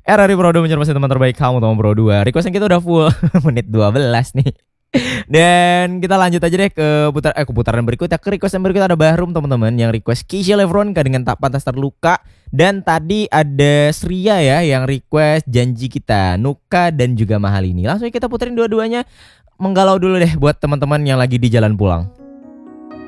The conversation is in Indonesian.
RRI Pro 2 menyermasi teman terbaik kamu teman Pro 2. Request kita udah full menit 12 nih. Dan kita lanjut aja deh ke putaran berikutnya. Ke request yang berikut ada Bahrum teman-teman yang request Keisha Levronka dengan Tak Pantas Terluka. Dan tadi ada Sria ya yang request Janji Kita, Nuka dan juga Mahal Ini. Langsung kita puterin dua-duanya. Menggalau dulu deh buat teman-teman yang lagi di jalan pulang.